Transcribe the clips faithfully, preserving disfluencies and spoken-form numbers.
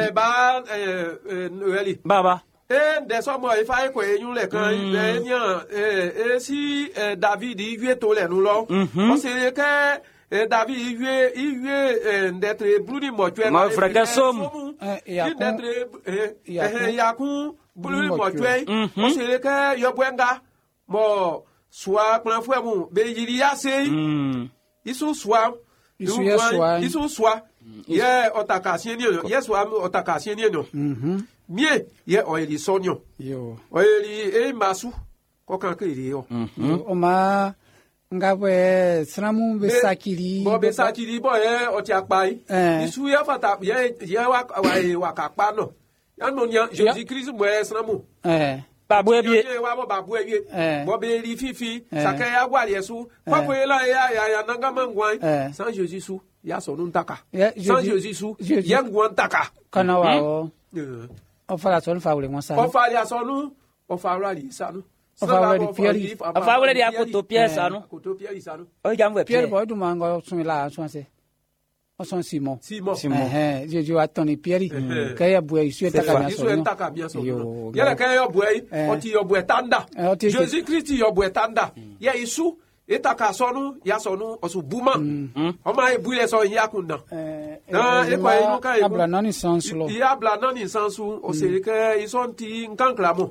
ba eh Noeli baba eh de so mo ifa iko eyun le kan eh yan eh si David yue to le nu lo o se ke David yue yue d'être bruni mo tue ma frère som d'être eh yakun bruni mo tue o se ke yo bwenga mo soit plan fou mu be yiri ya se isu soit isu ya soit isu soit ye otaka sieni yo ye soit otaka sieni yo mhm mie ye oyeli sonyo yo oyeli e masu ko kan ke ri yo o ma ngabwe sramu be sakiri bo be sakiri bo ye oti apai isu ye fata ye ye wa wa ka pa no ya no nya Jésus Christ mo ye sramu eh babu ebie wa bo babu ebie bo be ri fifi sakaya gwa yesu papo ye la ya ya ya nanga mangwan sans Jésus su ya so nu ntaka sans Jésus su ye ngwan ntaka kana wa o o fala so fa wole won sa o fa ya so nu o fa ra li sa nu o fa wole Pierre o fa wole dia ko to Pierre sa nu ko to Pierre sa nu o jamwe Pierre boy du mango sun la so se o son Simon Simon eh je je attendre Pierre ka ya bu isu etaka bien so isu etaka bien so yele ka yo bu o ti yo bu etanda Jésus Christ yo bu etanda ya isu etaka sonu ya sonu osu buma o ma ebu ile so yakun na e kwa inu ka abla nani sensu lo ya abla nani sensu o se ke isonti nkanklamo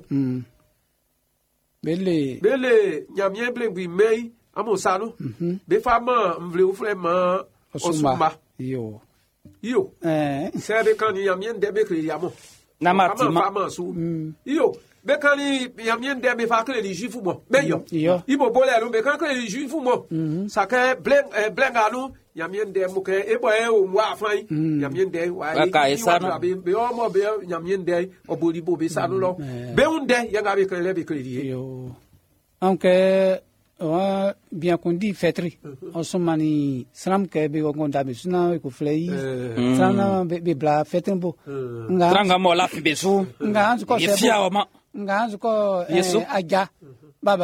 bele bele nyamie blengwi mei amosanu be fama mvle ufrema osumba yo yo eh sebe kan nyamie ndebe kre yamo na matima fama su yo be kan nyamie ndebe fa kre li jifu mo be yo yo ibo bole lu be kan kre li jifu mo saka bleng blenga nu nyamie ndebe ke ebo e o wa afan nyamie ndebe wa ka isanu be o mo be nyamie ndebe obori bo be sanu lo be unde yanga be kre le be kre yo aunque wa bien qu'on dit fetri on somani sram ke be ko nda be suna ko flei sana be bla fetin bo nga tranga mo la fi besu nga ko se nga nga ko aja